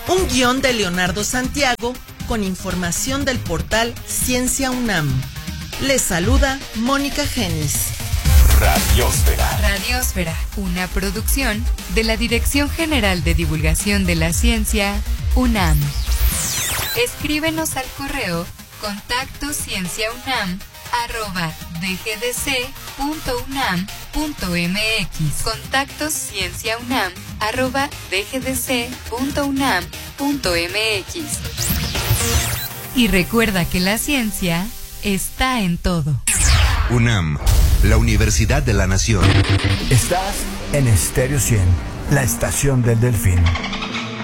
Un guión de Leonardo Santiago con información del portal Ciencia UNAM. Les saluda Mónica Genis. Radiosfera. Radiosfera, una producción de la Dirección General de Divulgación de la Ciencia, UNAM. Escríbenos al correo contactocienciaunam@dgdc.unam.mx. contactocienciaunam@dgdc.unam.mx. Y recuerda que la ciencia está en todo. UNAM, la Universidad de la Nación. Estás en Estéreo 100, la estación del Delfín.